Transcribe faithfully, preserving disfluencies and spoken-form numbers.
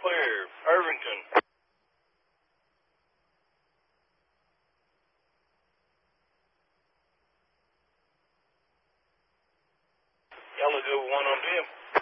clear. Irvington. Y'all look over one on them.